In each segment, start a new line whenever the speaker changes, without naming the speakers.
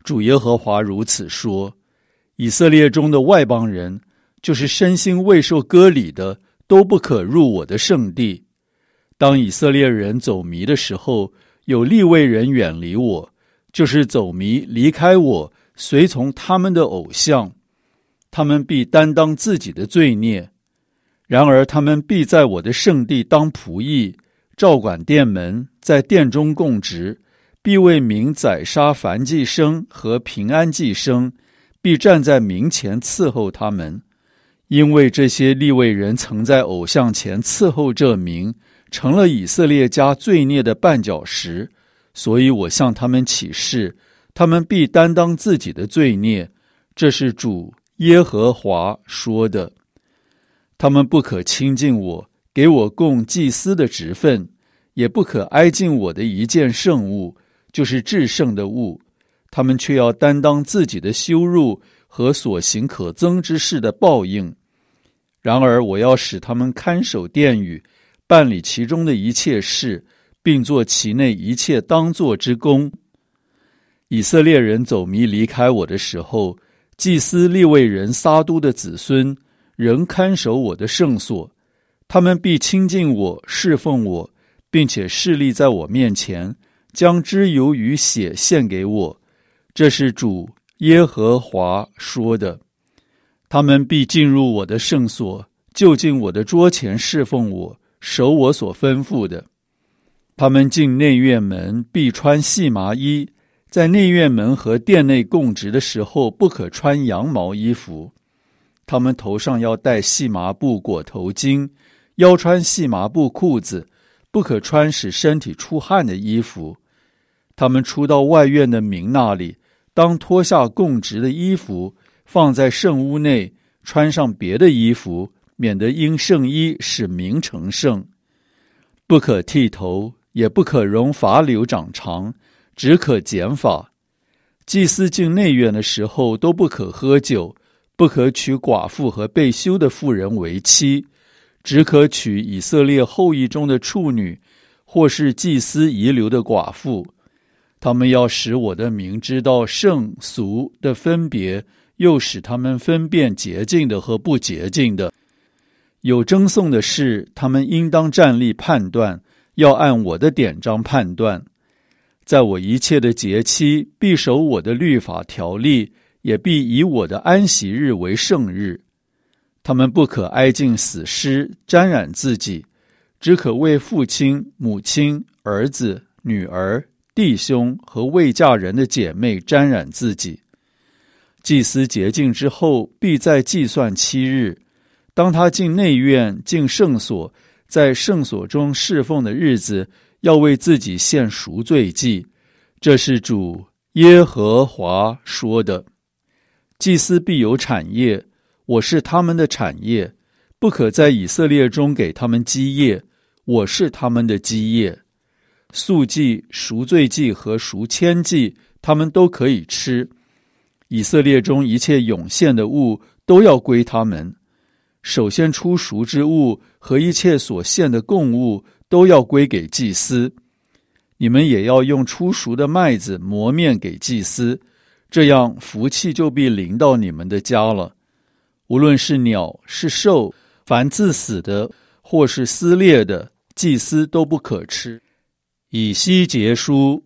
主耶和华如此说：以色列中的外邦人，就是身心未受割礼的，都不可入我的圣地。当以色列人走迷的时候，有利未人远离我，就是走迷离开我，随从他们的偶像，他们必担当自己的罪孽。然而他们必在我的圣地当仆役，照管殿门，在殿中供职，必为民宰杀燔祭牲和平安祭牲，必站在民前伺候他们。因为这些利未人曾在偶像前伺候这民，成了以色列家罪孽的绊脚石，所以我向他们起誓，他们必担当自己的罪孽。这是主耶和华说的。他们不可亲近我，给我供祭司的职分，也不可挨近我的一件圣物，就是至圣的物。他们却要担当自己的羞辱和所行可憎之事的报应。然而我要使他们看守殿宇，办理其中的一切事，并做其内一切当做之功。以色列人走迷离开我的时候，祭司利未人撒督的子孙仍看守我的圣所，他们必亲近我，侍奉我，并且侍立在我面前，将脂油与血献给我。这是主耶和华说的。他们必进入我的圣所，就近我的桌前侍奉我，守我所吩咐的。他们进内院门必穿细麻衣，在内院门和殿内供职的时候，不可穿羊毛衣服。他们头上要戴细麻布裹头巾，腰穿细麻布裤子，不可穿使身体出汗的衣服。他们出到外院的民那里，当脱下供职的衣服，放在圣屋内，穿上别的衣服，免得因圣衣使民成圣。不可剃头，也不可容发绺长长，只可剪发。祭司进内院的时候，都不可喝酒，不可娶寡妇和被休的妇人为妻，只可娶以色列后裔中的处女，或是祭司遗留的寡妇。他们要使我的名知道圣俗的分别，又使他们分辨洁净的和不洁净的。有争讼的事，他们应当站立判断，要按我的典章判断。在我一切的节期，必守我的律法条例，也必以我的安息日为圣日。他们不可挨近死尸，沾染自己，只可为父亲、母亲、儿子、女儿、弟兄和未嫁人的姐妹沾染自己。祭司洁净之后，必再计算7日。当他进内院，进圣所，在圣所中侍奉的日子，要为自己献赎罪祭。这是主耶和华说的。祭司必有产业，我是他们的产业，不可在以色列中给他们基业，我是他们的基业。素祭、赎罪祭和赎愆祭，他们都可以吃。以色列中一切涌现的物都要归他们。首先出赎之物和一切所献的供物都要归给祭司。你们也要用出赎的麦子磨面给祭司，这样福气就必临到你们的家了。无论是鸟是兽，凡自死的或是撕裂的，祭司都不可吃。以西结书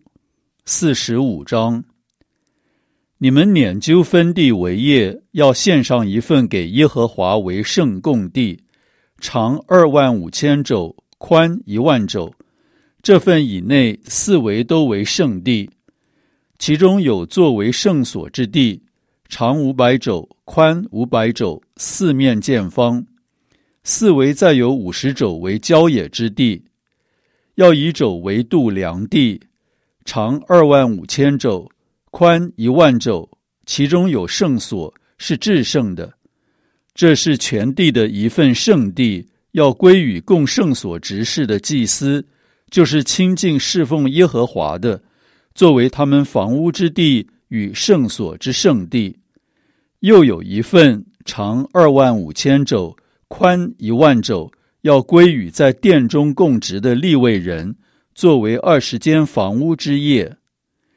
45章。你们拈阄分地为业，要献上一份给耶和华为圣供地，长25000肘，宽1万肘。这份以内4围都为圣地，其中有作为圣所之地，长500肘，宽500肘，四面见方。4围再有50肘为郊野之地，要以肘为度量地，长25000肘，宽1万肘，其中有圣所，是至圣的。这是全地的一份圣地，要归与供圣所执事的祭司，就是亲近侍奉耶和华的，作为他们房屋之地与圣所之圣地。又有一份长25000肘，宽1万肘，要归与在殿中供职的利未人，作为20间房屋之业。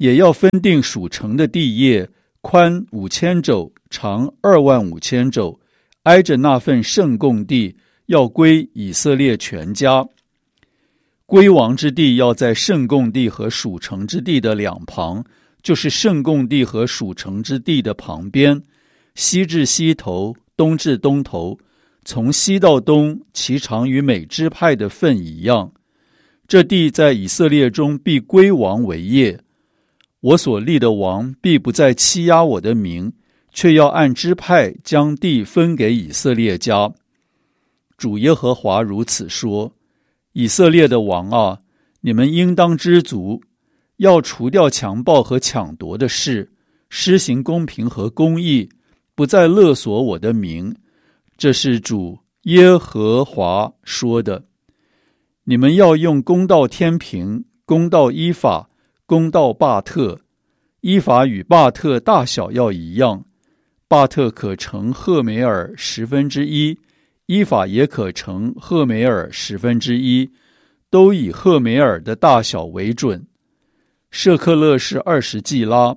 也要分定属城的地业，宽5000肘，长25000肘，挨着那份圣供地，要归以色列全家。归王之地要在圣供地和属城之地的两旁，就是圣供地和属城之地的旁边，西至西头，东至东头，从西到东，其长与每支派的份一样。这地在以色列中必归王为业。我所立的王必不再欺压我的名，却要按支派将地分给以色列家。主耶和华如此说：以色列的王啊，你们应当知足，要除掉强暴和抢夺的事，施行公平和公义，不再勒索我的名。这是主耶和华说的。你们要用公道天平，公道依法，公道巴特。依法与巴特大小要一样，巴特可乘赫梅尔1/10，依法也可乘赫梅尔1/10，都以赫梅尔的大小为准。舍克勒是20季拉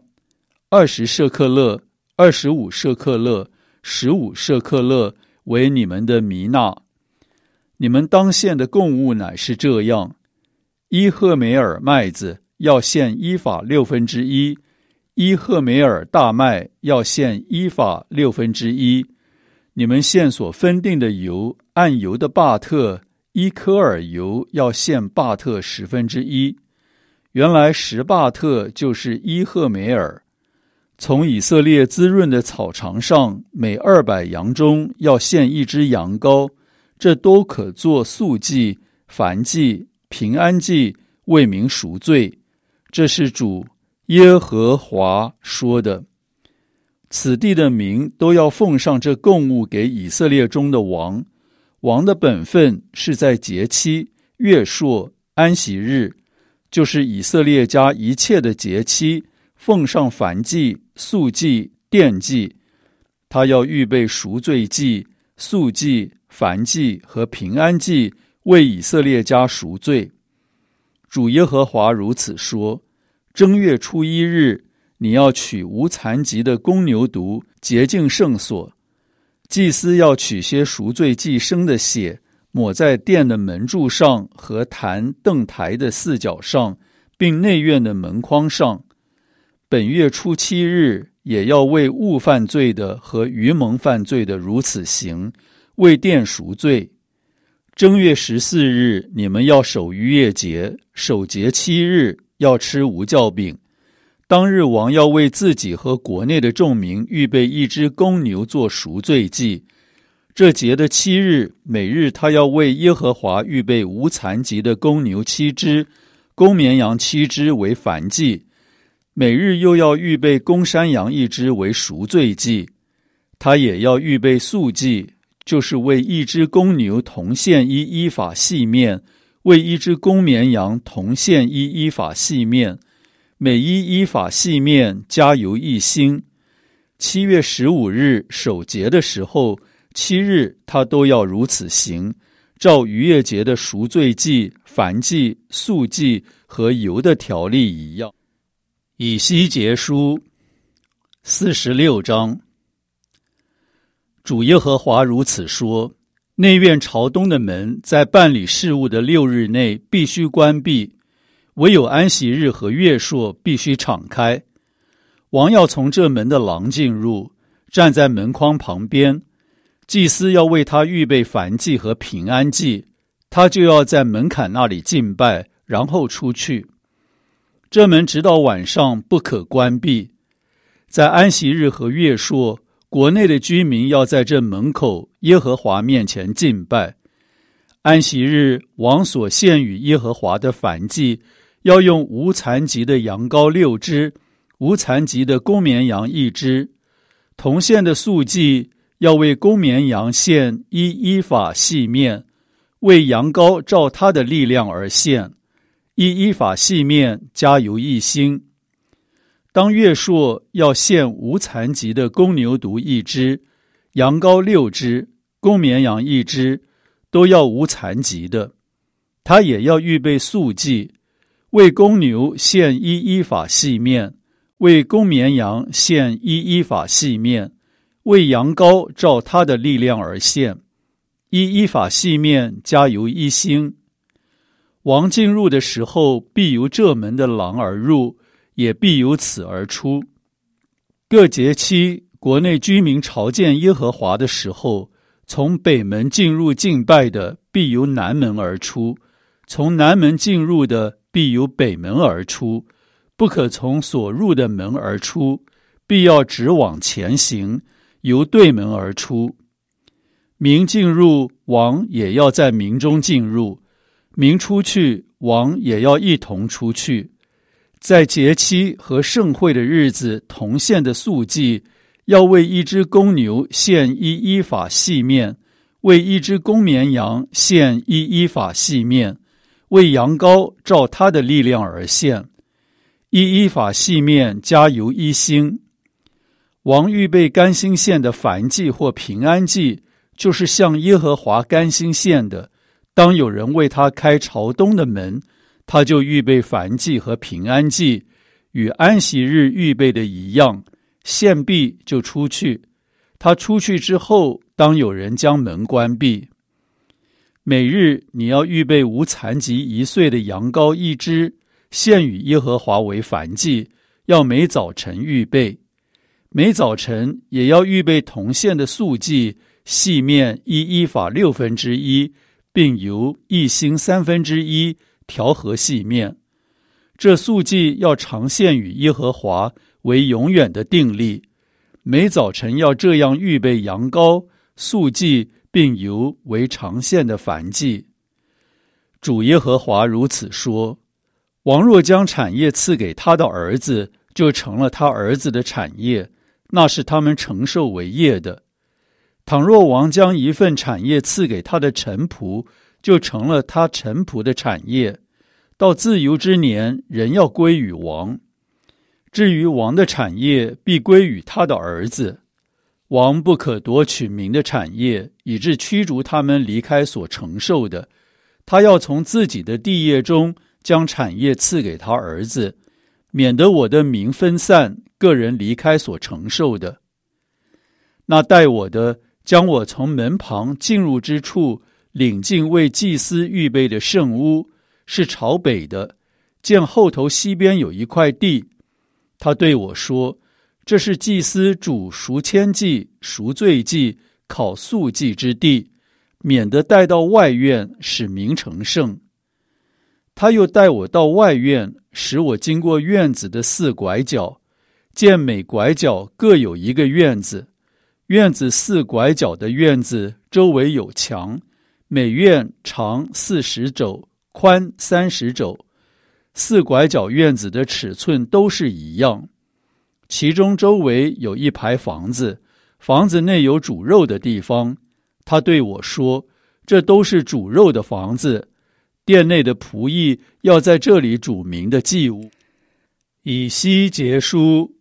，20舍克勒，25舍克勒，15舍克勒为你们的弥纳。你们当献的供物乃是这样：一赫梅尔麦子要献依法1/6，一赫梅尔大麦要献依法1/6。你们献所分定的油，按油的巴特，一科尔油要献巴特1/10。原来10巴特就是一赫梅尔。从以色列滋润的草场上，每200羊中要献1只羊羔，这都可做素祭、燔祭、平安祭，为民赎罪。这是主耶和华说的。此地的民都要奉上这供物给以色列中的王。王的本分是在节期、月朔、安息日，就是以色列家一切的节期，奉上燔祭、素祭、奠祭。他要预备赎罪祭、素祭、燔祭和平安祭，为以色列家赎罪。主耶和华如此说：正月初1日，你要取无残疾的公牛犊，洁净圣所。祭司要取些赎罪祭牲的血，抹在殿的门柱上和坛凳台的4角上，并内院的门框上。本月初7日，也要为误犯罪的和愚蒙犯罪的如此行，为殿赎罪。正月14日，你们要守逾越节，守节7日，要吃无酵饼。当日王要为自己和国内的众民预备1只公牛做赎罪祭。这节的7日，每日他要为耶和华预备无残疾的公牛7只，公绵羊7只为燔祭。每日又要预备公山羊1只为赎罪祭。他也要预备素祭，就是为1只公牛同献1依法细面，为1只公绵羊同献1依法细面，每1依法细面加油1星。7月15日守节的时候，7日他都要如此行，照逾越节的赎罪祭、燔祭、素祭和油的条例一样。以西结书46章。主耶和华如此说：内院朝东的门在办理事务的6日内必须关闭，唯有安息日和月朔必须敞开。王要从这门的廊进入，站在门框旁边。祭司要为他预备燔祭和平安祭，他就要在门槛那里敬拜，然后出去。这门直到晚上不可关闭。在安息日和月朔，国内的居民要在这门口耶和华面前敬拜。安息日，王所献与耶和华的燔祭，要用无残疾的羊羔6只，无残疾的公绵羊1只。同献的素祭，要为公绵羊献1依法细面，为羊羔照他的力量而献，1依法细面加油1星。当月朔，要献无残疾的公牛犊1只，羊羔6只，公绵羊1只，都要无残疾的。他也要预备素祭， 为公牛献一依法细面，为公绵羊献一依法细面，为羊羔照他的力量而献，一依法细面加油一星。王进入的时候，必由这门的廊而入，也必由此而出。各节期，国内居民朝见耶和华的时候，从北门进入敬拜的，必由南门而出；从南门进入的，必由北门而出。不可从所入的门而出，必要直往前行，由对门而出。民进入，王也要在民中进入；民出去，王也要一同出去。在节期和盛会的日子同献的素祭，要为一只公牛献一依法细面，为一只公绵羊献一依法细面，为羊羔照他的力量而献，一依法细面加油一星。王预备甘心献的燔祭或平安祭，就是向耶和华甘心献的，当有人为他开朝东的门，他就预备燔祭和平安祭，与安息日预备的一样，献毕就出去。他出去之后，当有人将门关闭。每日你要预备无残疾1岁的羊羔1只，献与耶和华为燔祭，要每早晨预备。每早晨也要预备同献的素祭，细面一依法1/6，并由一星1/3调和细面。这素祭要常献与耶和华，为永远的定例。每早晨要这样预备羊羔、素祭，并由为常献的燔祭。主耶和华如此说：王若将产业赐给他的儿子，就成了他儿子的产业，那是他们承受为业的。倘若王将一份产业赐给他的臣仆，就成了他臣仆的产业，到自由之年，人要归于王。至于王的产业，必归于他的儿子。王不可夺取民的产业，以致驱逐他们离开所承受的。他要从自己的地业中将产业赐给他儿子，免得我的民分散，个人离开所承受的。那待我的，将我从门旁进入之处领进为祭司预备的圣屋，是朝北的，见后头西边有一块地。他对我说：这是祭司煮赎愆祭、赎罪祭、烤素祭之地，免得带到外院，使民成圣。他又带我到外院，使我经过院子的4拐角，见每拐角各有一个院子。院子4拐角的院子周围有墙，每院长40肘，宽30肘。4拐角院子的尺寸都是一样。其中周围有一排房子，房子内有煮肉的地方。他对我说：这都是煮肉的房子，殿内的仆役要在这里煮民的祭物。以西结书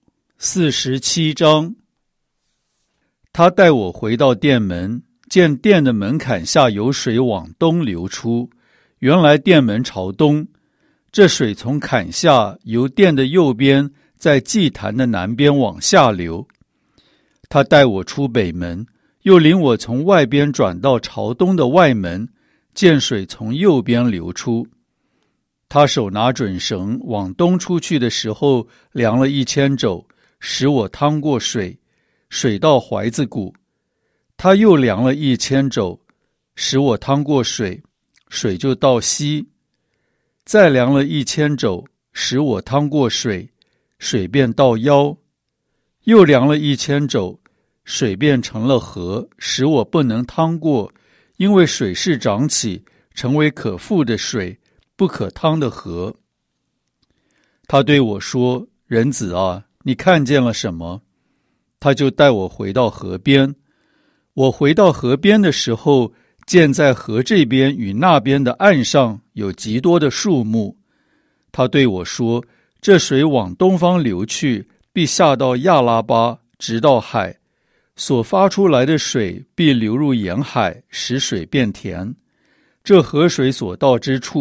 47章。他带我回到殿门，见殿的门槛下有水往东流出，原来殿门朝东。这水从坎下由殿的右边，在祭坛的南边往下流。他带我出北门，又领我从外边转到朝东的外门，见水从右边流出。他手拿准绳往东出去的时候，量了1000肘，使我趟过水，水到怀子骨。他又量了1000肘，使我趟过水，水就到膝。再量了1000肘，使我趟过水，水便到腰。又量了1000肘，水便成了河，使我不能趟过，因为水势涨起，成为可覆的水，不可趟的河。他对我说：人子啊，你看见了什么？他就带我回到河边。我回到河边的时候，见在河这边与那边的岸上有极多的树木。他对我说：这水往东方流去，必下到亚拉巴，直到海，所发出来的水必流入沿海，使水变甜。这河水所到之处，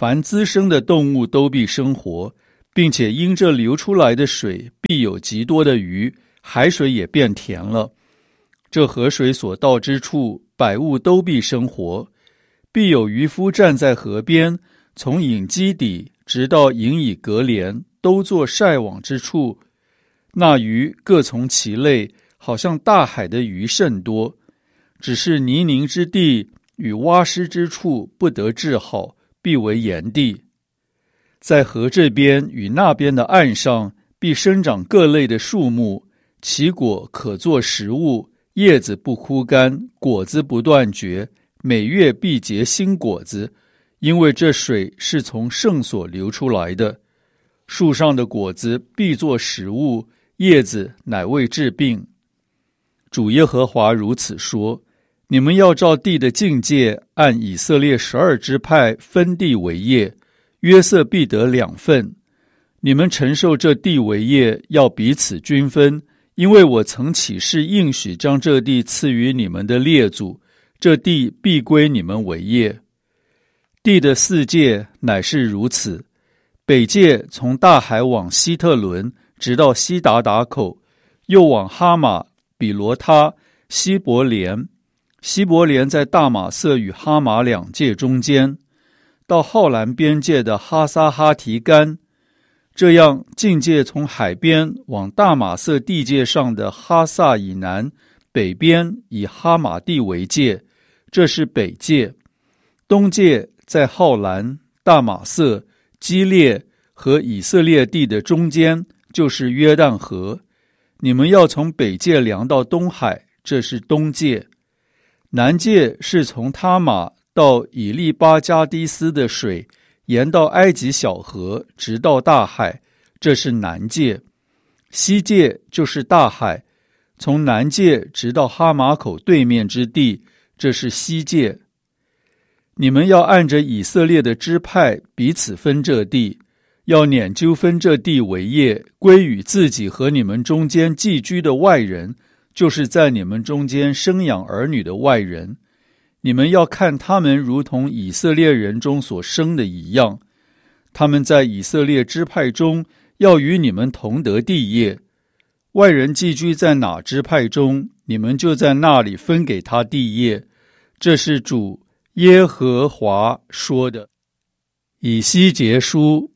凡滋生的动物都必生活，并且因这流出来的水必有极多的鱼，海水也变甜了。这河水所到之处，百物都必生活。必有渔夫站在河边，从引基底直到引以隔帘，都做晒网之处。那鱼各从其类，好像大海的鱼甚多，只是泥泞之地与洼湿之处不得治好，必为炎地。在河这边与那边的岸上，必生长各类的树木，其果可作食物，叶子不枯干，果子不断绝，每月必结新果子，因为这水是从圣所流出来的。树上的果子必作食物，叶子乃为治病。主耶和华如此说：你们要照地的境界，按以色列12支派分地为业，约瑟必得2份。你们承受这地为业，要彼此均分，因为我曾起誓应许将这地赐予你们的列祖，这地必归你们为业。地的4界乃是如此：北界从大海往希特伦，直到西达达口，又往哈马、比罗他、希伯莲。希伯莲在大马色与哈马2界中间，到浩兰边界的哈撒哈提干。这样境界从海边往大马色地界上的哈萨以南，北边以哈马地为界，这是北界。东界在浩兰、大马色、基列和以色列地的中间，就是约旦河。你们要从北界量到东海，这是东界。南界是从他玛到以利巴加迪斯的水，沿到埃及小河，直到大海，这是南界。西界就是大海，从南界直到哈马口对面之地，这是西界。你们要按着以色列的支派彼此分这地，要拈阄分这地为业，归与自己和你们中间寄居的外人，就是在你们中间生养儿女的外人。你们要看他们如同以色列人中所生的一样，他们在以色列支派中要与你们同得地业。外人寄居在哪支派中，你们就在那里分给他地业。这是主耶和华说的。以西结书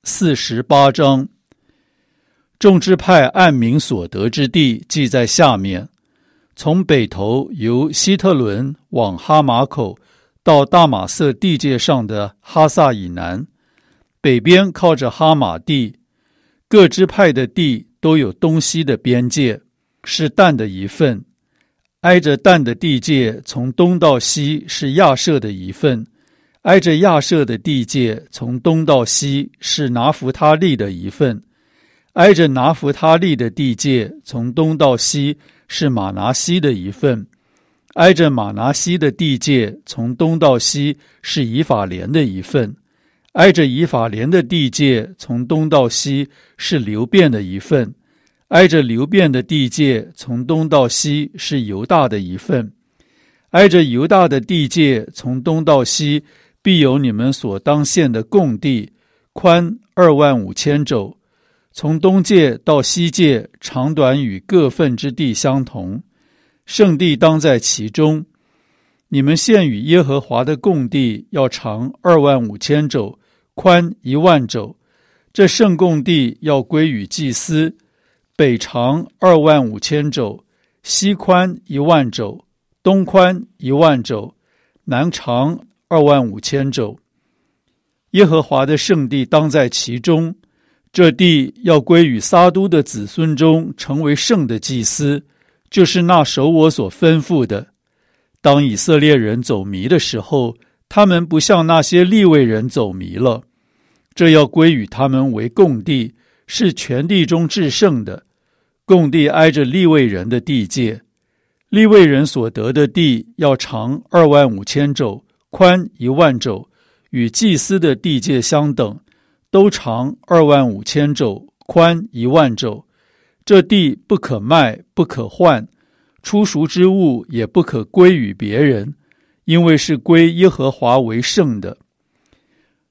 48章。众支派按名所得之地记在下面：从北头由希特伦往哈马口，到大马色地界上的哈萨以南，北边靠着哈马地。各支派的地都有东西的边界，是但的一份。挨着但的地界，从东到西是亚设的一份；挨着亚设的地界，从东到西是拿弗他利的一份；挨着拿弗他利的地界，从东到西是马拿西的一份；挨着马拿西的地界，从东到西是以法莲的一份；挨着以法莲的地界，从东到西是流便的一份；挨着流便的地界，从东到西是犹大的一份；挨着犹大的地界，从东到西必有你们所当献的供地，宽25000肘。从东界到西界，长短与各份之地相同，圣地当在其中。你们献与耶和华的供地要长25000肘，宽10000肘。这圣供地要归于祭司，北长25000肘，西宽10000肘，东宽10000肘，南长25000肘。耶和华的圣地当在其中，这地要归于撒都的子孙中，成为圣的祭司，就是那守我所吩咐的。当以色列人走迷的时候，他们不像那些利未人走迷了。这要归于他们为供地，是全地中至圣的。供地挨着利未人的地界，利未人所得的地要长25000肘，宽10000肘，与祭司的地界相等，都长25000肘，宽10000肘。这地不可卖，不可换，出赎之物也不可归于别人，因为是归耶和华为圣的。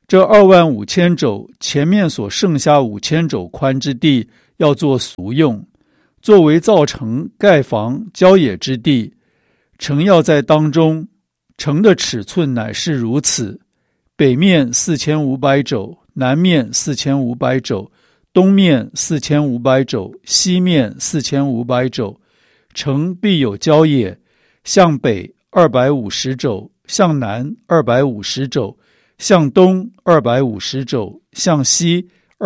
这25000肘前面所剩下5000肘宽之地，要做俗用，作为造城、盖房、郊野之地。城要在当中，城的尺寸乃是如此：北面4500肘，南面4500肘，东面4500肘，西面4500肘。城必有郊野，向北250肘，向南250肘，向东250肘，向西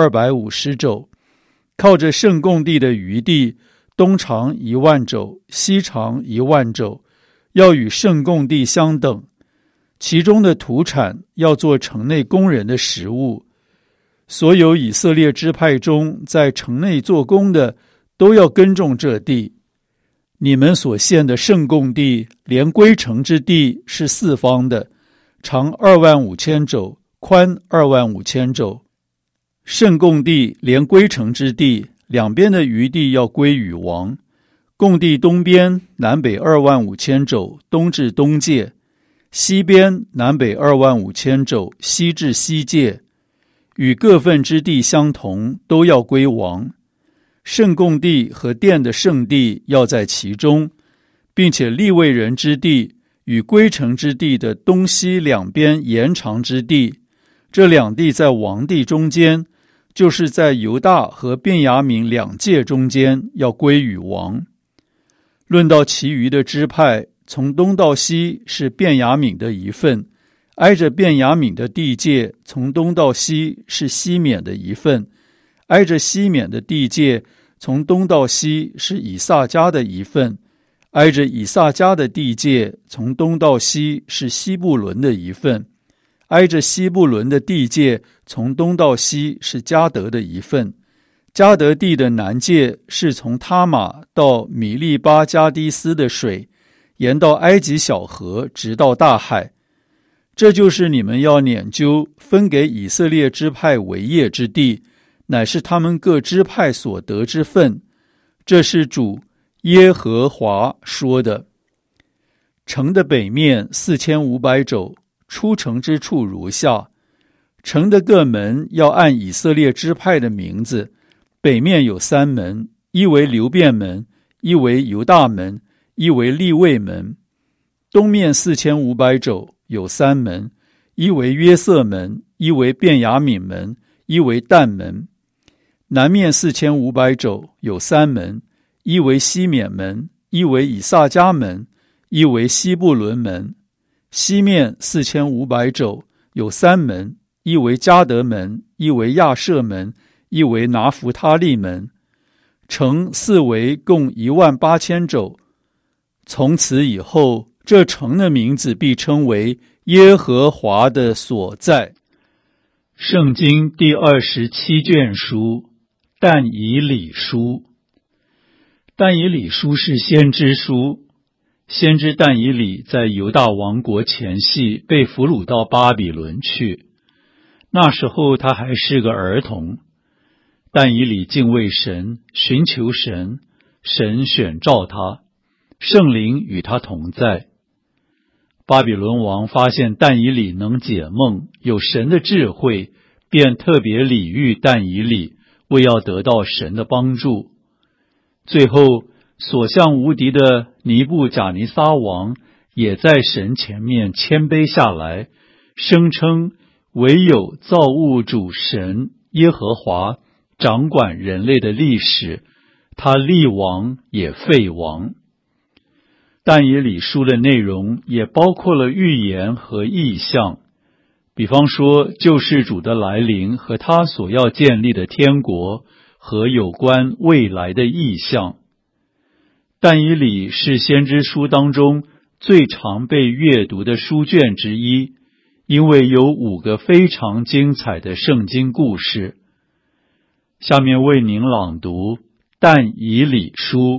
250肘。靠着圣供地的余地，东长10000肘，西长10000肘，要与圣供地相等。其中的土产要做城内工人的食物。所有以色列支派中在城内做工的，都要耕种这地。你们所献的圣供地，连归城之地是四方的，长25000肘，宽25000肘。圣供地连归城之地，两边的余地要归与王。供地东边南北25000肘，东至东界；西边南北25000肘，西至西界。与各份之地相同，都要归王。圣供地和殿的圣地要在其中，并且利未人之地与归城之地的东西两边延长之地，这两地在王地中间，就是在犹大和便雅悯两界中间，要归与王。论到其余的支派，从东到西是便雅悯的一份，挨着便雅悯的地界，从东到西是西缅的一份，挨着西缅的地界，从东到西是以萨迦的一份，挨着以萨迦的地界，从东到西是西布伦的一份，挨着西布伦的地界，从东到西是迦得的一份。迦得地的南界是从他玛到米利巴加迪斯的水，沿到埃及小河，直到大海。这就是你们要研究分给以色列支派为业之地，乃是他们各支派所得之分。这是主耶和华说的。城的北面4500肘，出城之处如下：城的各门要按以色列支派的名字，北面有3门，一为流便门，一为犹大门，一为利未门。东面4500肘，有3门，一为约瑟门，一为便雅悯门，一为但门。南面4500肘，有3门，一为西缅门，一为以萨迦门，一为西布伦门。西面4500肘，有3门，一为迦得门，一为亚设门，一为拿弗他利门。城四围共18000肘。从此以后，这城的名字必称为耶和华的所在。圣经第27卷书，但以理书。但以理书是先知书。先知但以理在犹大王国前夕被俘虏到巴比伦去，那时候他还是个儿童。但以理敬畏神，寻求神，神选召他，圣灵与他同在。巴比伦王发现但以理能解梦，有神的智慧，便特别礼遇但以理，为要得到神的帮助。最后所向无敌的尼布甲尼撒王也在神前面谦卑下来，声称唯有造物主神耶和华掌管人类的历史，他立王也废王。但以理书的内容也包括了预言和异象，比方说救世主的来临和他所要建立的天国和有关未来的异象。但以理是先知书当中最常被阅读的书卷之一，因为有5个非常精彩的圣经故事。下面为您朗读但以理书。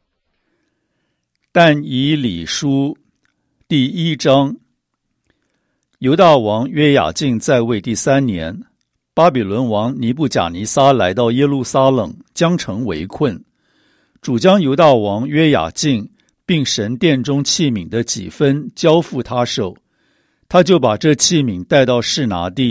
但以理书第1章。犹大王约雅敬在位第3年，巴比伦王尼布甲尼撒来到耶路撒冷，将城围困。主将犹大王约雅敬并神殿中器皿的几分交付他手，他就把这器皿带到示拿地，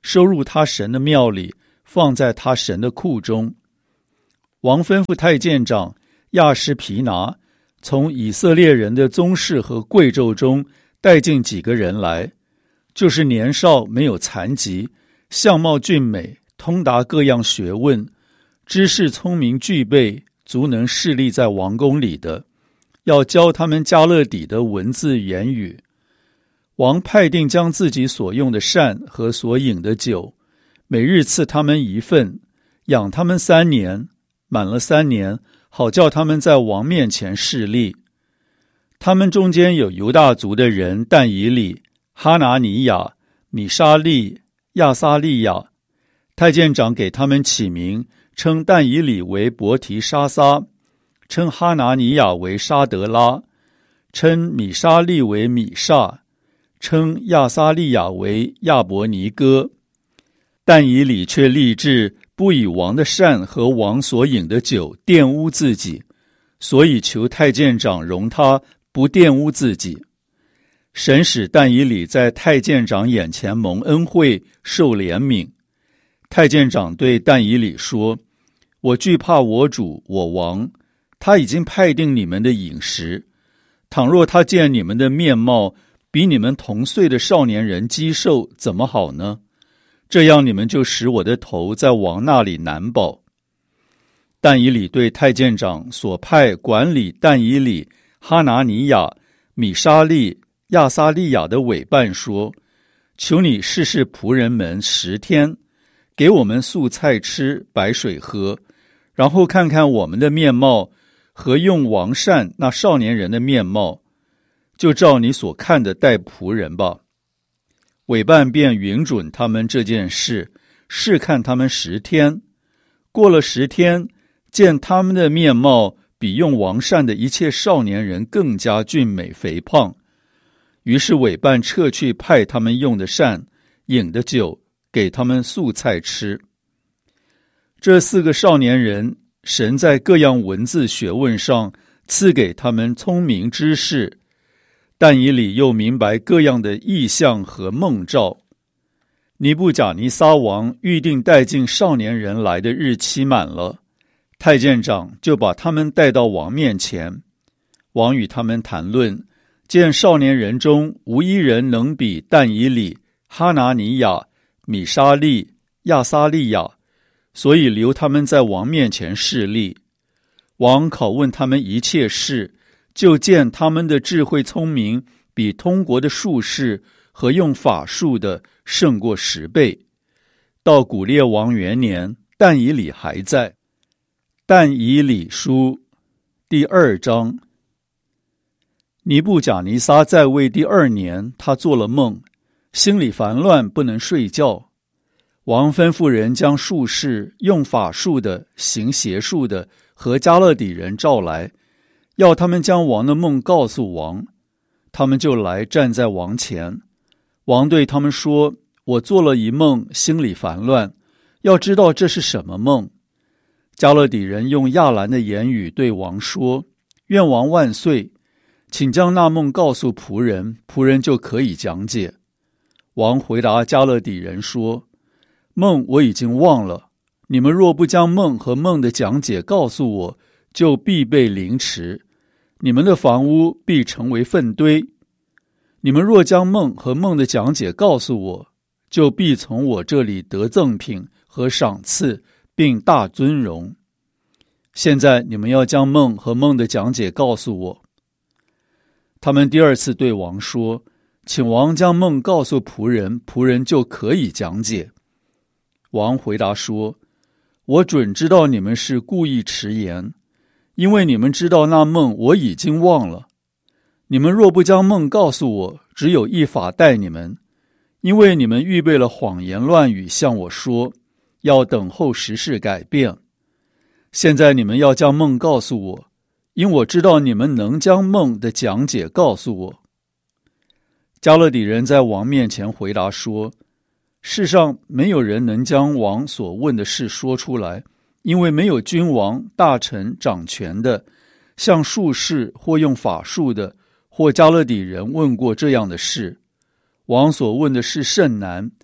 收入他神的庙里，放在他神的库中。王吩咐太监长亚施皮拿从以色列人的宗室和贵胄中带进几个人来，就是年少没有残疾，相貌俊美，通达各样学问，知识聪明具备，足能侍立在王宫里的，要教他们迦勒底的文字言语。王派定将自己所用的膳和所饮的酒，每日赐他们一份，养他们3年，满了3年，好叫他们在王面前侍立。他们中间有犹大族的人但以理、哈拿尼亚、米沙利、亚撒利亚。太监长给他们起名，称但以理为伯提沙撒，称哈拿尼亚为沙德拉，称米沙利为米煞，称亚撒利亚为亚伯尼哥。但以理却立志不以王的膳和王所饮的酒玷污自己，所以求太监长容他不玷污自己。神使但以理在太监长眼前蒙恩惠，受怜悯。太监长对但以理说：我惧怕我主我王，他已经派定你们的饮食。倘若他见你们的面貌比你们同岁的少年人肌瘦，怎么好呢？这样你们就使我的头在王那里难保。但以理对太监长所派管理但以理、哈拿尼亚、米沙利、亚撒利亚的委办说：求你试试仆人们10天，给我们素菜吃，白水喝，然后看看我们的面貌和用王膳那少年人的面貌，就照你所看的待仆人吧。委办便允准他们这件事，试看他们10天。过了10天，见他们的面貌比用王膳的一切少年人更加俊美肥胖，于是委办撤去派他们用的膳、饮的酒，给他们素菜吃。这4个少年人，神在各样文字学问上赐给他们聪明知识，但以理又明白各样的异象和梦兆。尼布甲尼撒王预定带进少年人来的日期满了，太监长就把他们带到王面前。王与他们谈论，见少年人中无一人能比但以理、哈拿尼亚、米沙利、亚撒利亚，所以留他们在王面前侍立。王拷问他们一切事，就见他们的智慧聪明比通国的术士和用法术的胜过10倍。到古列王元年，但以理还在。但以理书第2章。尼布甲尼撒在位第2年，他做了梦，心里烦乱，不能睡觉。王吩咐人将术士、用法术的、行邪术的和迦勒底人召来，要他们将王的梦告诉王。他们就来站在王前。王对他们说：我做了一梦，心里烦乱，要知道这是什么梦。迦勒底人用亚兰的言语对王说：愿王万岁，请将那梦告诉仆人，仆人就可以讲解。王回答迦勒底人说：梦我已经忘了，你们若不将梦和梦的讲解告诉我，就必被凌迟，你们的房屋必成为粪堆。你们若将梦和梦的讲解告诉我，就必从我这里得赠品和赏赐，并大尊荣。现在你们要将梦和梦的讲解告诉我。他们第2次对王说：请王将梦告诉仆人，仆人就可以讲解。王回答说：我准知道你们是故意迟延，因为你们知道那梦我已经忘了。你们若不将梦告诉我，只有一法待你们，因为你们预备了谎言乱语向我说，要等候时事改变。现在你们要将梦告诉我，因我知道你们能将梦的讲解告诉我。迦勒底人在王面前回答说：世上没有人能将王所问的事说出来，因为没有君王、大臣掌权的，像术士或用法术的，或迦勒底人问过这样的事。王所问的事甚难，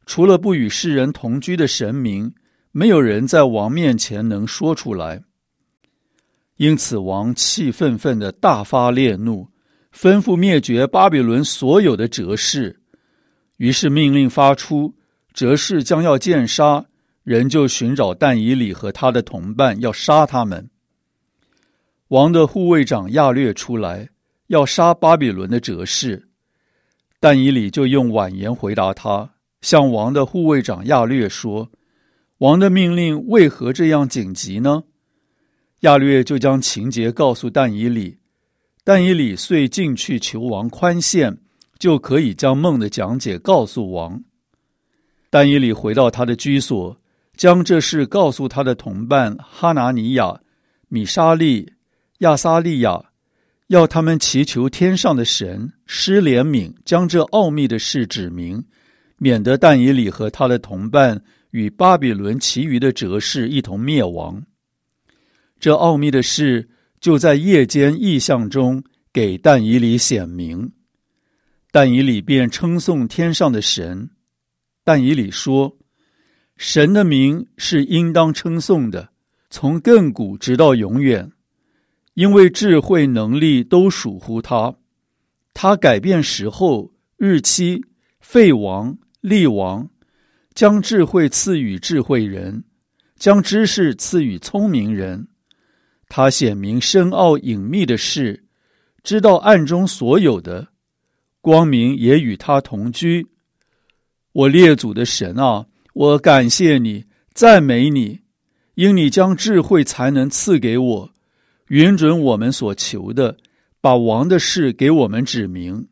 除了不与世人同居的神明，没有人在王面前能说出来。因此王气愤愤地大发烈怒，吩咐灭绝巴比伦所有的哲士。于是命令发出，哲士将要见杀，人就寻找但以理和他的同伴，要杀他们。王的护卫长亚略出来，要杀巴比伦的哲士。但以理就用婉言回答他，向王的护卫长亚略说，王的命令为何这样紧急呢？亚略就将情节告诉但以理，但以理遂进去求王宽限，就可以将梦的讲解告诉王。但以理回到他的居所，将这事告诉他的同伴哈拿尼亚、米沙利、亚撒利亚，要他们祈求天上的神施怜悯，将这奥秘的事指明，免得但以理和他的同伴与巴比伦其余的哲士一同灭亡。这奥秘的事就在夜间异象中给但以理显明。但以理便称颂天上的神。但以理说，神的名是应当称颂的，从亘古直到永远，因为智慧能力都属乎他。他改变时候、日期、废王、立王，将智慧赐予智慧人，将知识赐予聪明人。他显明深奥隐秘的事，知道暗中所有的，光明也与他同居。我列祖的神啊，我感谢你，赞美你，因你将智慧才能赐给我，允准我们所求的，把王的事给我们指明。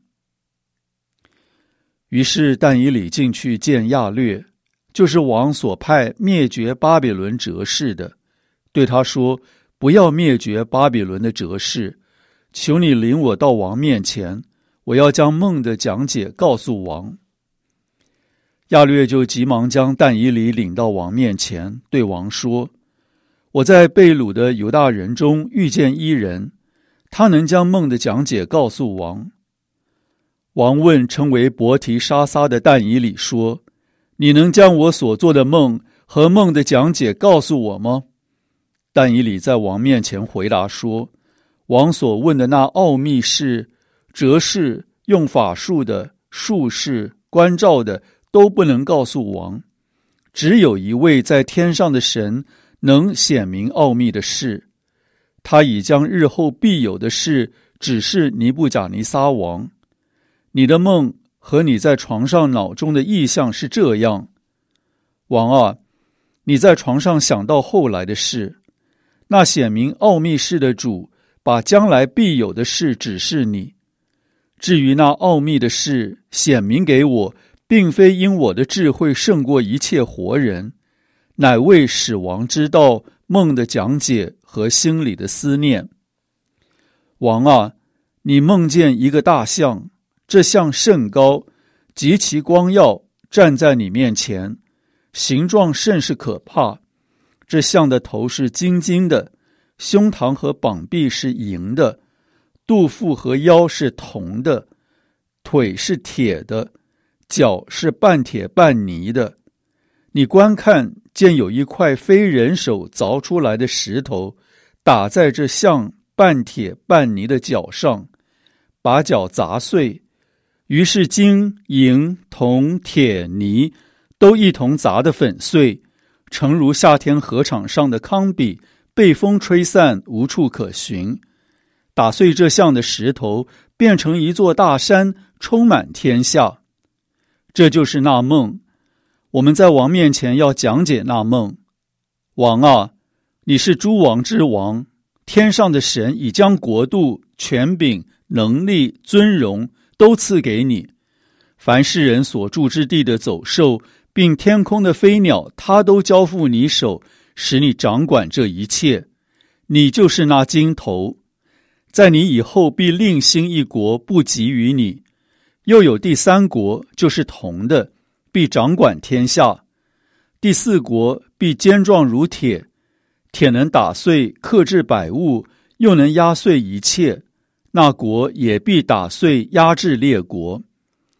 于是但以理进去见亚略，就是王所派灭绝巴比伦哲士的，对他说，不要灭绝巴比伦的哲士，求你领我到王面前，我要将梦的讲解告诉王。亚略就急忙将但以理领到王面前，对王说，我在被掳的犹大人中遇见一人，他能将梦的讲解告诉王。王问称为伯提沙撒的但以理说，你能将我所做的梦和梦的讲解告诉我吗？但以理在王面前回答说，王所问的那奥秘事，哲士、用法术的、术士、观照的都不能告诉王，只有一位在天上的神能显明奥秘的事，他已将日后必有的事指示尼布甲尼撒王。你的梦和你在床上脑中的意象是这样，王啊，你在床上想到后来的事，那显明奥秘事的主把将来必有的事指示你。至于那奥秘的事显明给我，并非因我的智慧胜过一切活人，乃为使王知道梦的讲解和心里的思念。王啊，你梦见一个大象，这象甚高，极其光耀，站在你面前，形状甚是可怕。这象的头是金金的，胸膛和膀臂是银的，肚腹和腰是铜的，腿是铁的，脚是半铁半泥的。你观看，见有一块非人手凿出来的石头，打在这象半铁半泥的脚上，把脚砸碎。于是金、银、铜、铁、泥都一同砸得粉碎，诚如夏天河场上的糠秕，被风吹散，无处可寻。打碎这象的石头，变成一座大山，充满天下。这就是那梦，我们在王面前要讲解那梦。王啊，你是诸王之王，天上的神已将国度、权柄、能力、尊荣都赐给你。凡世人所住之地的走兽，并天空的飞鸟，他都交付你手，使你掌管这一切。你就是那金头，在你以后必另兴一国，不及于你。又有第三国，就是铜的，必掌管天下。第四国必坚壮如铁，铁能打碎克制百物，又能压碎一切。那国也必打碎压制列国。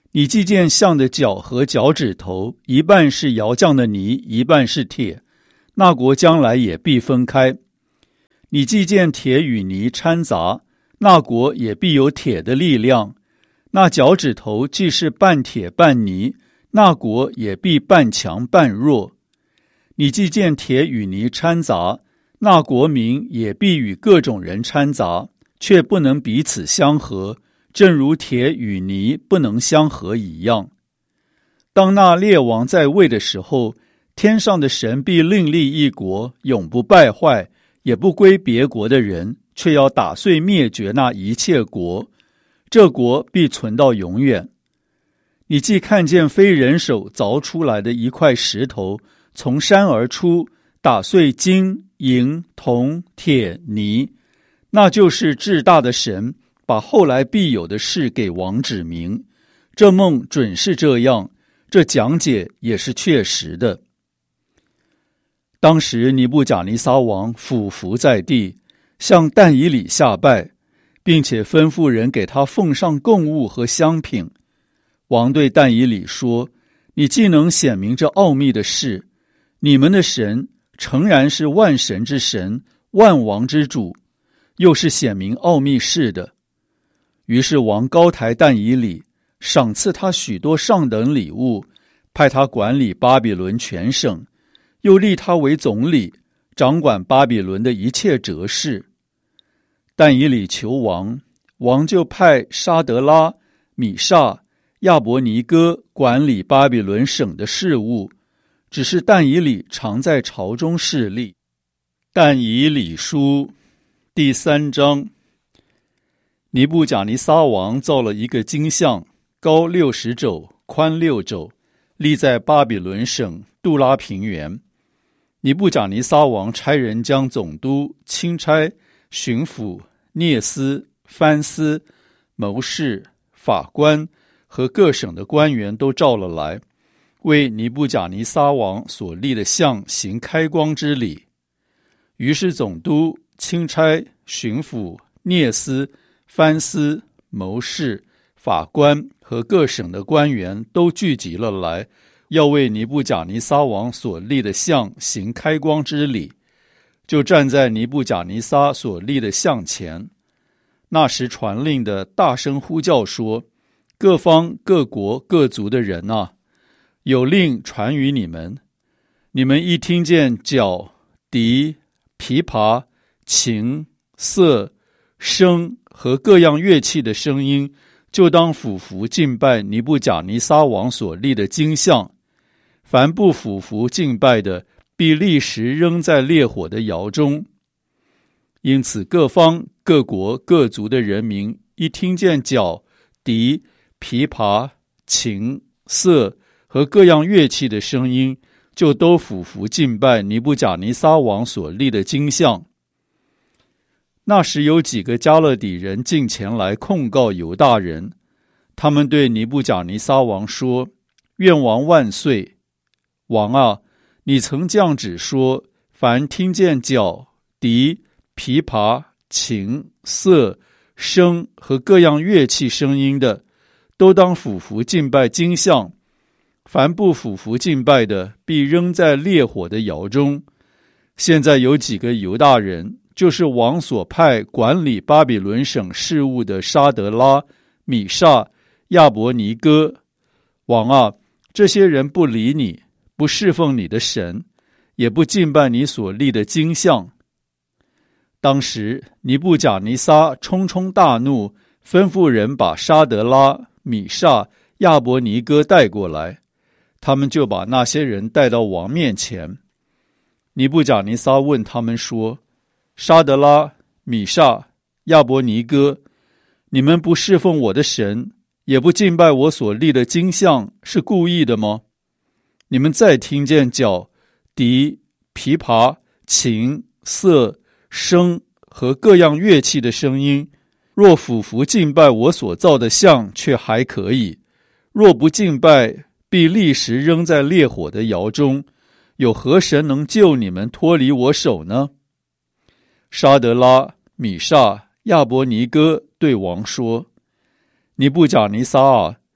你既见象的脚和脚趾头，一半是窑匠的泥，一半是铁，那国将来也必分开。你既见铁与泥掺杂，那国也必有铁的力量。那脚趾头既是半铁半泥，那国也必半强半弱。你既见铁与泥掺杂，那国民也必与各种人掺杂，却不能彼此相合，正如铁与泥不能相合一样。当那列王在位的时候，天上的神必另立一国，永不败坏，也不归别国的人，却要打碎灭绝那一切国，这国必存到永远。你既看见非人手凿出来的一块石头从山而出，打碎金银铜铁泥，那就是至大的神把后来必有的事给王指明。这梦准是这样，这讲解也是确实的。当时尼布甲尼撒王俯伏在地，向但以理下拜，并且吩咐人给他奉上供物和香品。王对但以理说：你既能显明这奥秘的事，你们的神诚然是万神之神，万王之主，又是显明奥秘事的。于是王高抬但以理，赏赐他许多上等礼物，派他管理巴比伦全省，又立他为总理，掌管巴比伦的一切哲事。但以理求王，王就派沙得拉、米煞、亚伯尼哥管理巴比伦省的事务，只是但以理常在朝中侍立。但以理书第3章。尼布甲尼撒王造了一个金像，高60肘，宽6肘，立在巴比伦省杜拉平原。尼布甲尼撒王差人将总督、钦差、巡抚、聂司、藩司、谋士、法官和各省的官员都召了来，为尼布甲尼撒王所立的像行开光之礼。于是总督、钦差、巡抚、聂司、藩司、谋士、法官和各省的官员都聚集了来，要为尼布甲尼撒王所立的像行开光之礼，就站在尼布甲尼撒所立的像前。那时传令的大声呼叫说：各方各国各族的人啊，有令传于你们，你们一听见角、笛、琵琶、琴、瑟、笙和各样乐器的声音，就当俯伏敬拜尼布甲尼撒王所立的金像。凡不俯伏敬拜的，必立时扔在烈火的窑中。因此各方各国各族的人民一听见角、笛、琵琶、琴、瑟和各样乐器的声音，就都俯伏敬拜尼布甲尼撒王所立的金像。那时有几个加勒底人进前来控告犹大人，他们对尼布甲尼撒王说：愿王万岁！王啊，你曾降旨说，凡听见角、笛、琵琶、琴、瑟、笙和各样乐器声音的，都当俯伏敬拜金像。凡不俯伏敬拜的，必扔在烈火的窑中。现在有几个犹大人，就是王所派管理巴比伦省事务的沙得拉、米煞、亚伯尼哥。王啊，这些人不理你，不侍奉你的神，也不敬拜你所立的金像。当时尼布甲尼撒冲冲大怒，吩咐人把沙得拉、米煞、亚伯尼哥带过来，他们就把那些人带到王面前。尼布甲尼撒问他们说：沙得拉、米煞、亚伯尼哥，你们不侍奉我的神，也不敬拜我所立的金像，是故意的吗？你们再听见角、笛、琵琶、琴、瑟、笙和各样乐器的声音，若俯伏敬拜我所造的像，却还可以；若不敬拜，必立时扔在烈火的窑中。有何神能救你们脱离我手呢？沙得拉、米煞、亚伯尼哥对王说：尼布甲尼撒啊，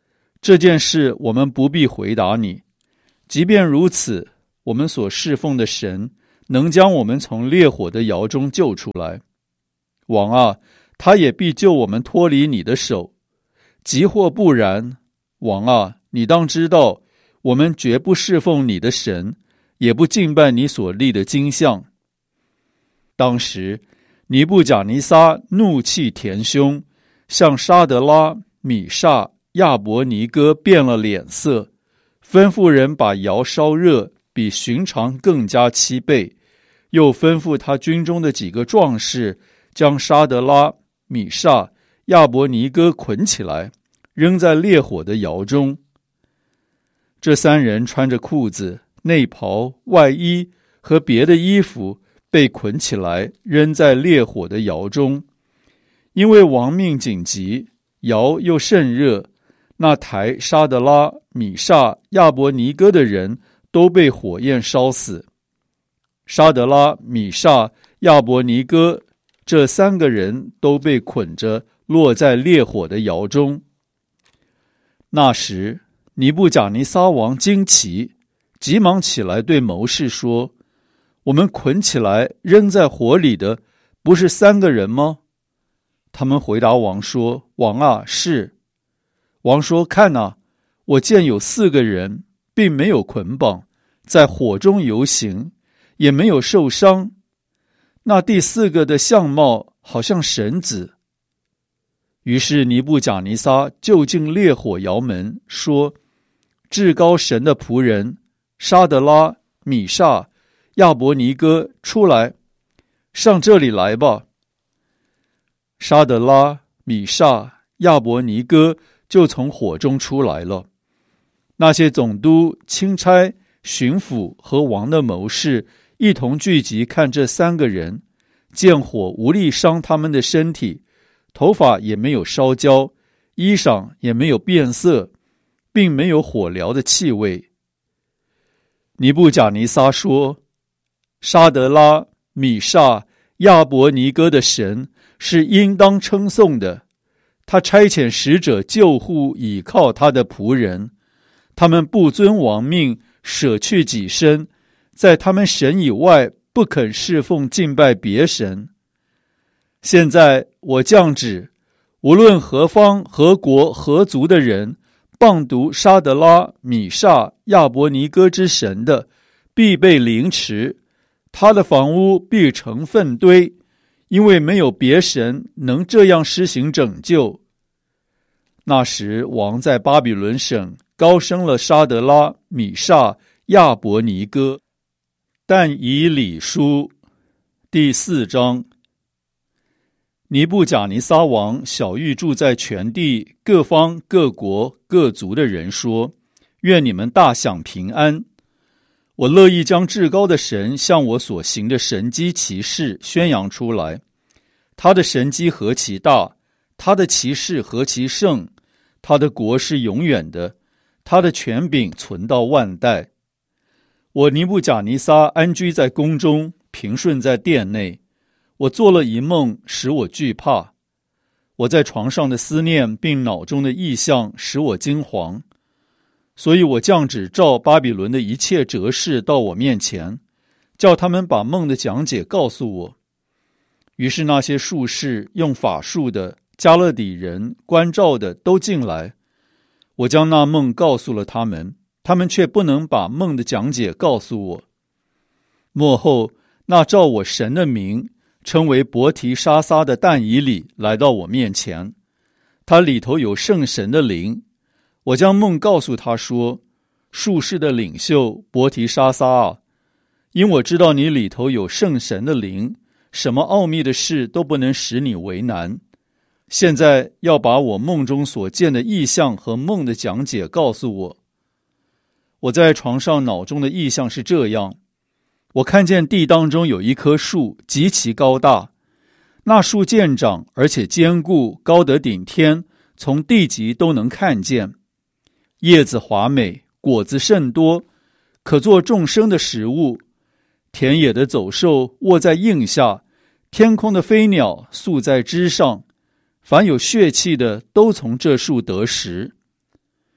这件事我们不必回答你。即便如此，我们所侍奉的神能将我们从烈火的窑中救出来。王啊，他也必救我们脱离你的手。即或不然，王啊，你当知道，我们绝不侍奉你的神，也不敬拜你所立的金像。当时尼布甲尼撒怒气填胸，向沙得拉、米煞、亚伯尼哥变了脸色，吩咐人把窑烧热，比寻常更加7倍，又吩咐他军中的几个壮士将沙得拉、米煞、亚伯尼哥捆起来，扔在烈火的窑中。这3人穿着裤子、内袍、外衣和别的衣服，被捆起来扔在烈火的窑中。因为王命紧急，窑又甚热，那抬沙得拉、米煞、亚伯尼哥的人都被火焰烧死。沙得拉、米煞、亚伯尼哥这3个人都被捆着落在烈火的窑中。那时尼布甲尼撒王惊奇，急忙起来对谋士说：我们捆起来扔在火里的不是3个人吗？他们回答王说：王啊，是。王说：看啊，我见有4个人，并没有捆绑，在火中游行，也没有受伤。那第4个的相貌好像神子。于是尼布甲尼撒就近烈火窑门，说：至高神的仆人沙得拉、米煞、亚伯尼哥，出来，上这里来吧。沙得拉、米煞、亚伯尼哥就从火中出来了。那些总督、钦差、巡抚和王的谋士一同聚集看这3个人，见火无力伤他们的身体，头发也没有烧焦，衣裳也没有变色，并没有火燎的气味。尼布甲尼撒说：沙得拉、米煞、亚伯尼哥的神是应当称颂的，他差遣使者救护倚靠他的仆人，他们不遵王命，舍去己身，在他们神以外不肯侍奉敬拜别神。现在我降旨，无论何方何国何族的人谤读沙得拉、米煞、亚伯尼哥之神的，必被凌迟，他的房屋必成粪堆，因为没有别神能这样施行拯救。那时王在巴比伦省高升了沙得拉、米煞、亚伯尼哥。但以理书第4章。尼布甲尼撒王晓谕住在全地各方各国各族的人说：愿你们大享平安。我乐意将至高的神向我所行的神迹奇事宣扬出来。他的神迹何其大，他的奇事何其盛，他的国是永远的，他的权柄存到万代。我尼布甲尼撒安居在宫中，平顺在殿内。我做了一梦，使我惧怕。我在床上的思念并脑中的意象使我惊惶。所以我降旨召巴比伦的一切哲士到我面前，叫他们把梦的讲解告诉我。于是那些术士、用法术的、加勒底人、观照的都进来。我将那梦告诉了他们，他们却不能把梦的讲解告诉我。末后，那照我神的名称为伯提沙撒的但以理来到我面前，他里头有圣神的灵。我将梦告诉他说：术士的领袖伯提沙撒啊，因我知道你里头有圣神的灵，什么奥秘的事都不能使你为难。现在要把我梦中所见的异象和梦的讲解告诉我。我在床上脑中的异象是这样：我看见地当中有一棵树，极其高大，那树健长，而且坚固，高得顶天，从地极都能看见。叶子华美，果子甚多，可做众生的食物。田野的走兽卧在荫下，天空的飞鸟宿在枝上，凡有血气的都从这树得食。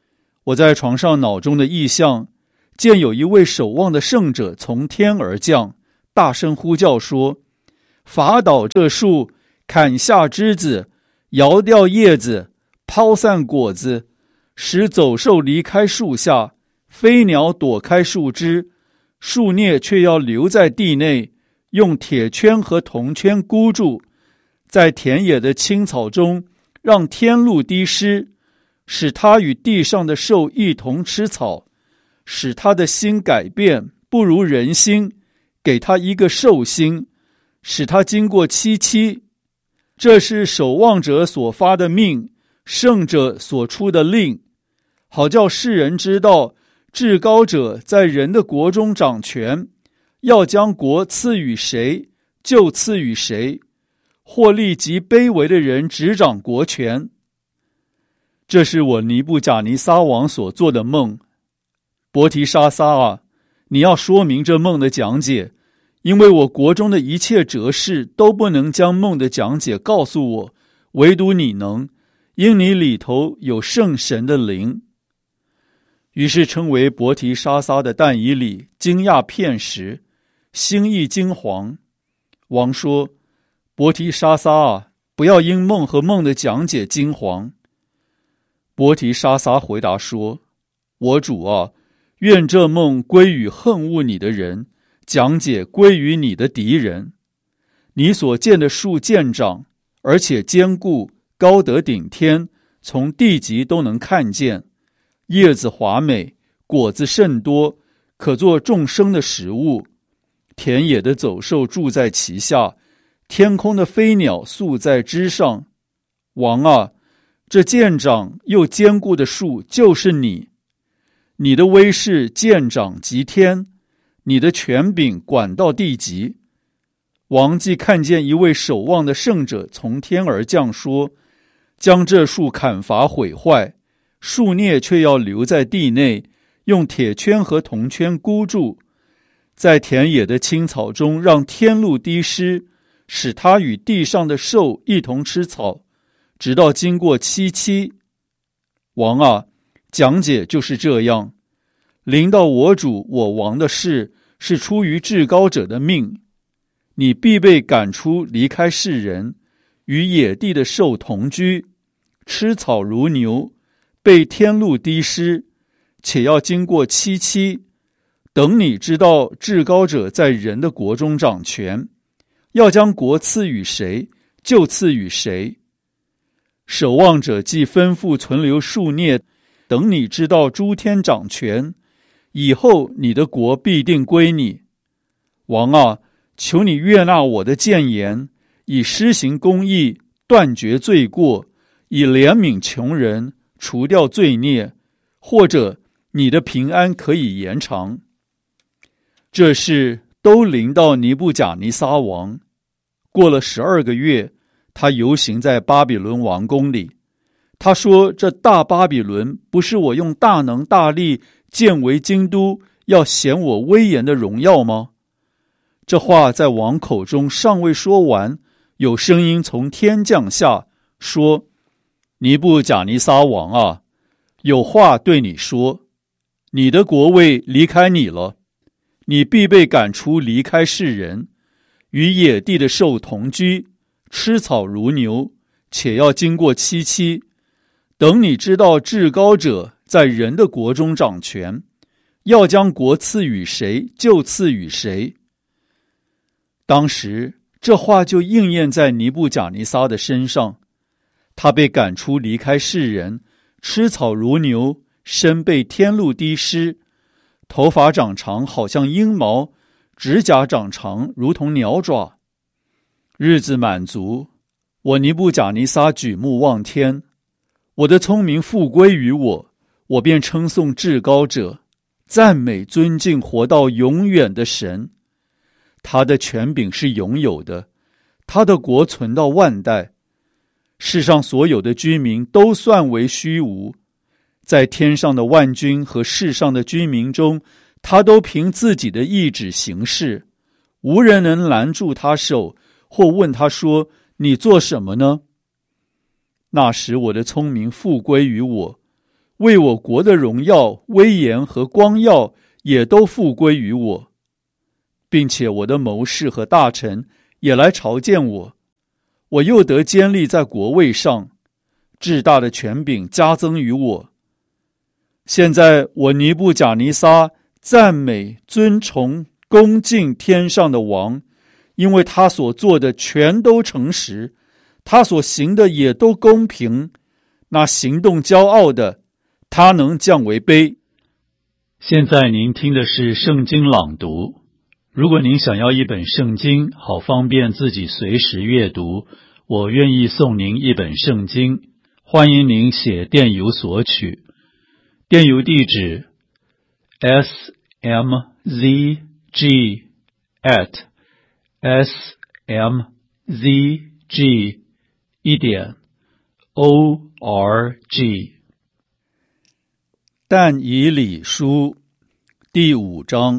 我在床上脑中的意象，见有一位守望的圣者从天而降，大声呼叫说：伐倒这树，砍下枝子，摇掉叶子，抛散果子，使走兽离开树下，飞鸟躲开树枝，树孽却要留在地内，用铁圈和铜圈箍住，在田野的青草中让天露滴湿，使他与地上的兽一同吃草，使他的心改变，不如人心，给他一个兽心，使他经过七七。这是守望者所发的命，圣者所出的令，好叫世人知道至高者在人的国中掌权，要将国赐予谁，就赐予谁，或立极卑微的人执掌国权。这是我尼布甲尼撒王所做的梦。伯提沙撒啊，你要说明这梦的讲解，因为我国中的一切哲士都不能将梦的讲解告诉我，唯独你能，因你里头有圣神的灵。于是称为伯提沙撒的但以理惊讶片时，心意惊惶。王说：伯提沙撒啊，不要因梦和梦的讲解惊惶。伯提沙撒回答说：我主啊，愿这梦归于恨恶你的人，讲解归于你的敌人。你所见的树见长，而且坚固，高得顶天，从地极都能看见，叶子华美，果子甚多，可做众生的食物。田野的走兽住在其下，天空的飞鸟宿在枝上。王啊，这见长又坚固的树就是你，你的威势见长及天，你的权柄管到地极。王既看见一位守望的圣者从天而降，说：将这树砍伐毁坏，树孽却要留在地内，用铁圈和铜圈箍住，在田野的青草中让天露滴湿，使他与地上的兽一同吃草，直到经过七七。王啊，讲解就是这样。临到我主我王的事，是出于至高者的命。你必被赶出，离开世人，与野地的兽同居，吃草如牛，被天露滴湿，且要经过七七。等你知道至高者在人的国中掌权，要将国赐予谁，就赐予谁。守望者既吩咐存留树孽，等你知道诸天掌权，以后你的国必定归你。王啊，求你悦纳我的谏言，以施行公义，断绝罪过，以怜悯穷人，除掉罪孽，或者你的平安可以延长。这事都临到尼布甲尼撒王。过了12个月，他游行在巴比伦王宫里。他说：这大巴比伦不是我用大能大力建为京都，要显我威严的荣耀吗？这话在王口中尚未说完，有声音从天降下，说：尼布甲尼撒王啊，有话对你说，你的国位离开你了，你必被赶出，离开世人，与野地的兽同居，吃草如牛，且要经过七七。等你知道至高者在人的国中掌权，要将国赐予谁，就赐予谁。当时这话就应验在尼布甲尼撒的身上，他被赶出，离开世人，吃草如牛，身被天露滴湿，头发长长好像鹰毛，指甲长长如同鸟爪。日子满足，我尼布甲尼撒举目望天，我的聪明复归于我，我便称颂至高者，赞美尊敬活到永远的神。他的权柄是永有的，他的国存到万代。世上所有的居民都算为虚无，在天上的万军和世上的居民中，他都凭自己的意志行事，无人能拦住他手，或问他说：你做什么呢？那时我的聪明复归于我， 为我国的荣耀、威严和光耀也都复归于我，并且我的谋士和大臣也来朝见我，我又得坚立在国位上，至大的权柄加增于我。现在我尼布甲尼撒赞美、尊崇、恭敬天上的王，因为他所做的全都诚实，他所行的也都公平。那行动骄傲的，他能降为卑。现在您听的是圣经朗读。如果您想要一本圣经，好方便自己随时阅读，我愿意送您一本圣经，欢迎您写电邮索取。电邮地址 smzg@smzg.org。 但以理书第5章。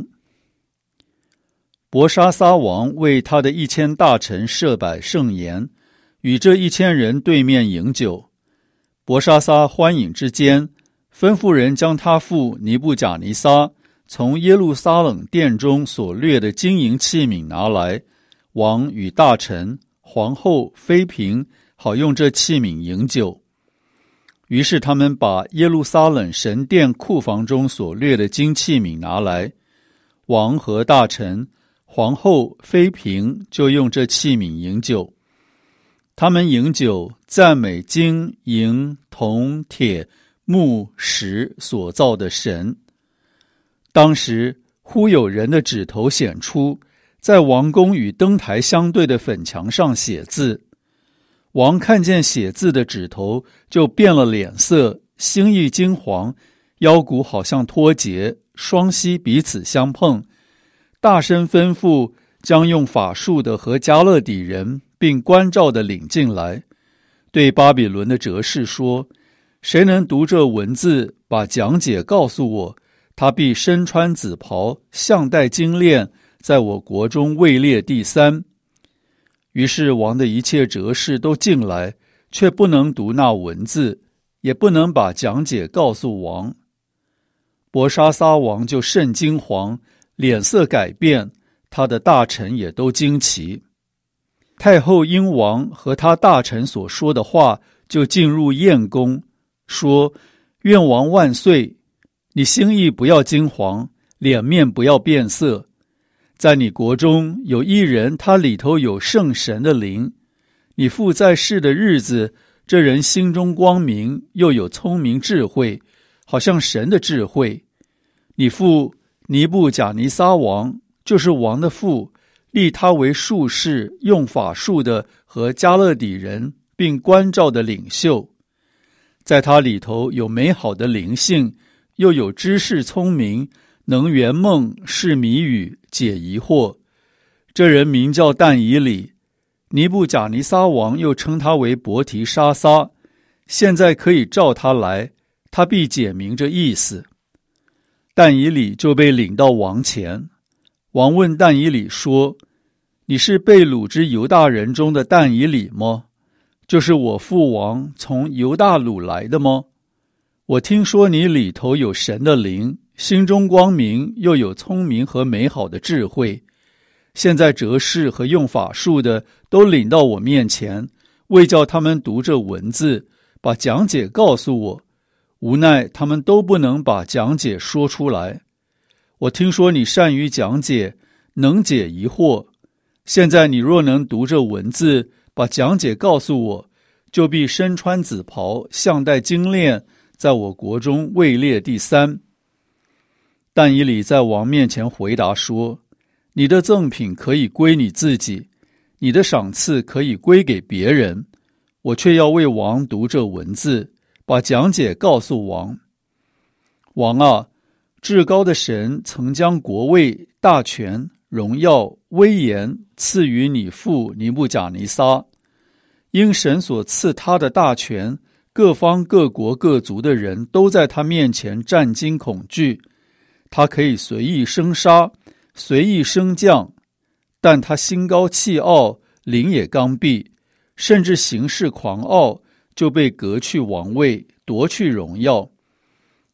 伯沙撒王为他的1000大臣设摆盛筵，与这1000人对面饮酒。伯沙撒欢饮之间，吩咐人将他父尼布甲尼撒从耶路撒冷殿中所掠的金银器皿拿来，王与大臣、皇后、妃嫔好用这器皿饮酒。于是他们把耶路撒冷神殿库房中所掠的金器皿拿来，王和大臣、皇后、妃嫔就用这器皿饮酒。他们饮酒，赞美金、银、铜、铁、木、石所造的神。当时忽有人的指头显出，在王宫与灯台相对的粉墙上写字。王看见写字的指头，就变了脸色，心意惊惶，腰骨好像脱节，双膝彼此相碰，大声吩咐将用法术的和加勒底人并关照的领进来，对巴比伦的哲士说：谁能读这文字，把讲解告诉我，他必身穿紫袍，项戴金链，在我国中位列第3。于是王的一切哲士都进来，却不能读那文字，也不能把讲解告诉王。伯沙撒王就甚惊惶，脸色改变，他的大臣也都惊奇。太后因王和他大臣所说的话，就进入宴宫，说：愿王万岁，你心意不要惊惶，脸面不要变色。在你国中有一人，他里头有圣神的灵。你父在世的日子，这人心中光明，又有聪明智慧，好像神的智慧。你父尼布甲尼撒王，就是王的父，立他为术士，用法术的和加勒底人，并关照的领袖。在他里头有美好的灵性，又有知识聪明，能圆梦，释谜语，解疑惑。这人名叫但以理，尼布甲尼撒王又称他为伯提沙撒。现在可以召他来，他必解明这意思。但以理就被领到王前。王问但以理说：你是被掳之犹大人中的但以理吗？就是我父王从犹大掳来的吗？我听说你里头有神的灵，心中光明，又有聪明和美好的智慧。现在哲士和用法术的都领到我面前，为叫他们读这文字，把讲解告诉我。无奈他们都不能把讲解说出来。我听说你善于讲解，能解疑惑。现在你若能读这文字，把讲解告诉我，就必身穿紫袍，项戴金链，在我国中位列第3。但以理在王面前回答说：你的赠品可以归你自己，你的赏赐可以归给别人，我却要为王读这文字，把讲解告诉王。王啊，至高的神曾将国位、大权、荣耀、威严赐予你父尼布甲尼撒。因神所赐他的大权，各方各国各族的人都在他面前战惊恐惧。他可以随意生杀，随意升降，但他心高气傲，灵也刚愎，甚至行事狂傲，就被革去王位，夺去荣耀。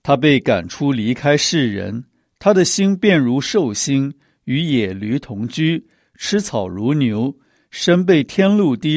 他被赶出离开世人，他的心便如兽心，与野驴同居，吃草如牛，身被天露滴